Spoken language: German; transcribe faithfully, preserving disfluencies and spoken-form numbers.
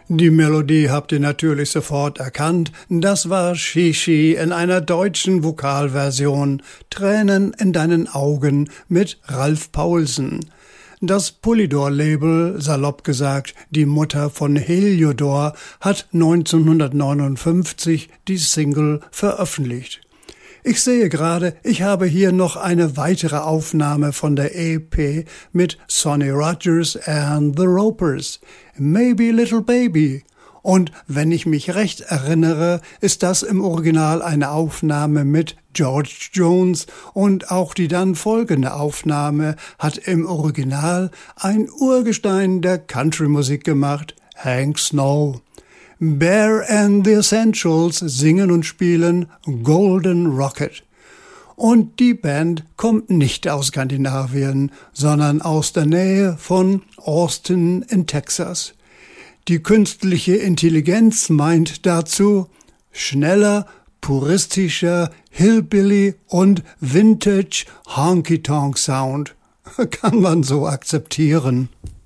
Die Melodie habt ihr natürlich sofort erkannt. Das war Shishi in einer deutschen Vokalversion. Tränen in deinen Augen mit Ralf Paulsen. Das Polydor-Label, salopp gesagt, die Mutter von Heliodor, hat neunzehnhundertneunundfünfzig die Single veröffentlicht. Ich sehe gerade, ich habe hier noch eine weitere Aufnahme von der E P mit Sonny Rogers and the Ropers, Maybe Little Baby. Und wenn ich mich recht erinnere, ist das im Original eine Aufnahme mit George Jones und auch die dann folgende Aufnahme hat im Original ein Urgestein der Country-Musik gemacht, Hank Snow. Bear and the Essentials singen und spielen Golden Rocket. Und die Band kommt nicht aus Skandinavien, sondern aus der Nähe von Austin in Texas. Die künstliche Intelligenz meint dazu schneller, puristischer, Hillbilly und Vintage Honky-Tonk Sound. Kann man so akzeptieren.